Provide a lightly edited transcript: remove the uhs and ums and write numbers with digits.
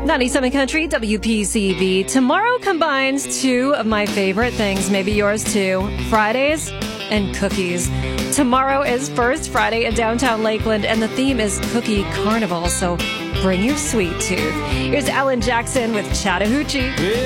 97 Country, WPCV. Tomorrow combines two of my favorite things, maybe yours too, Fridays and cookies. Tomorrow is First Friday in downtown Lakeland, and the theme is Cookie Carnival, so bring your sweet tooth. Here's Alan Jackson with Chattahoochee.